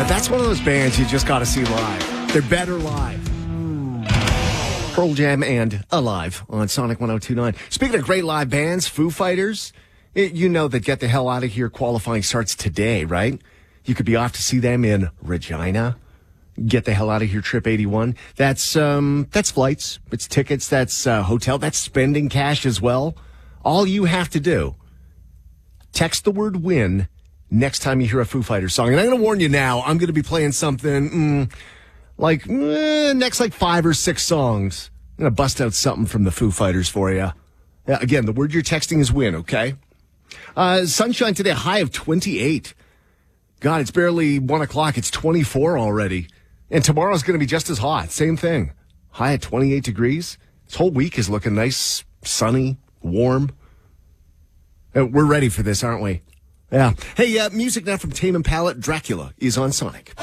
That's one of those bands you just got to see live. They're better live. Pearl Jam and Alive on Sonic 102.9. Speaking of great live bands, Foo Fighters, you know that Get the Hell Out of Here qualifying starts today, right? You could be off to see them in Regina. Get the Hell Out of Here Trip 81. That's flights, it's tickets, that's hotel, that's spending cash as well. All you have to do, text the word WIN next time you hear a Foo Fighters song. And I'm going to warn you now, I'm going to be playing something next 5 or 6 songs. I'm going to bust out something from the Foo Fighters for you. Again, the word you're texting is WIN, okay? Sunshine today, high of 28. God, it's barely 1 o'clock. It's 24 already. And tomorrow's going to be just as hot. Same thing. High at 28 degrees. This whole week is looking nice, sunny, warm. We're ready for this, aren't we? Yeah. Hey, music now from Tame Impala. Dracula is on Sonic.